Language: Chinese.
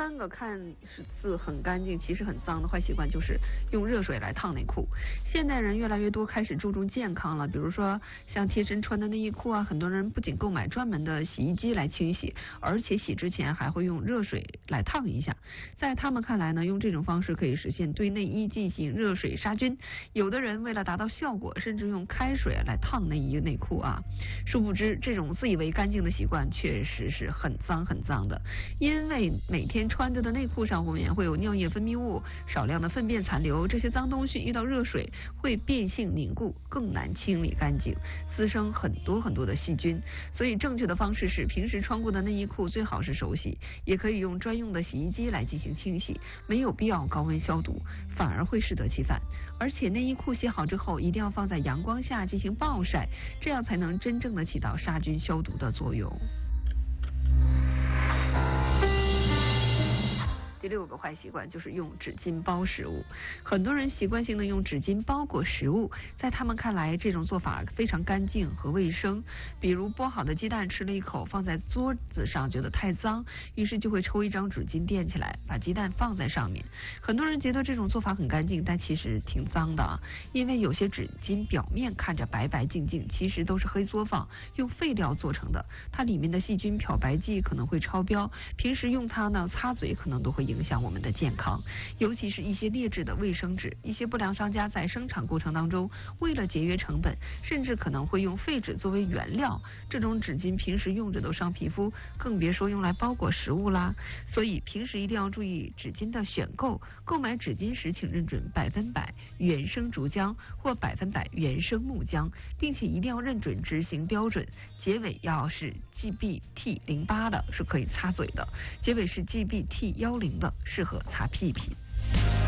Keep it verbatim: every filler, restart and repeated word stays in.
三个看似很干净，其实很脏的坏习惯就是用热水来烫内裤。现代人越来越多开始注重健康了，比如说像贴身穿的内衣裤啊，很多人不仅购买专门的洗衣机来清洗，而且洗之前还会用热水来烫一下。在他们看来呢，用这种方式可以实现对内衣进行热水杀菌。有的人为了达到效果，甚至用开水来烫内衣内裤啊。殊不知，这种自以为干净的习惯确实是很脏很脏的，因为每天穿着的内裤上面会有尿液分泌物、少量的粪便残留，这些脏东西遇到热水会变性凝固，更难清理干净，滋生很多很多的细菌。所以正确的方式是，平时穿过的内衣裤最好是手洗，也可以用专用的洗衣机来进行清洗，没有必要高温消毒，反而会适得其反。而且内衣裤洗好之后，一定要放在阳光下进行暴晒，这样才能真正的起到杀菌消毒的作用。第六个坏习惯就是用纸巾包食物。很多人习惯性的用纸巾包裹食物，在他们看来，这种做法非常干净和卫生。比如剥好的鸡蛋吃了一口，放在桌子上觉得太脏，于是就会抽一张纸巾垫起来，把鸡蛋放在上面。很多人觉得这种做法很干净，但其实挺脏的啊，因为有些纸巾表面看着白白净净，其实都是黑作坊，用废料做成的，它里面的细菌漂白剂可能会超标，平时用它呢擦嘴可能都会影响我们的健康。尤其是一些劣质的卫生纸，一些不良商家在生产过程当中，为了节约成本，甚至可能会用废纸作为原料，这种纸巾平时用着都伤皮肤，更别说用来包裹食物啦。所以平时一定要注意纸巾的选购，购买纸巾时请认准百分百原生竹浆或百分百原生木浆，并且一定要认准执行标准，结尾要是 G B T 零八 的是可以擦嘴的，结尾是 G B T 一零的适合擦屁屁。